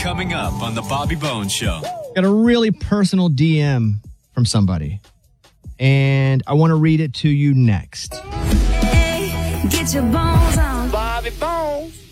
coming up on The Bobby Bones Show. Got a really personal DM from somebody, and I want to read it to you next. Hey, get your bones on. Bobby Bones.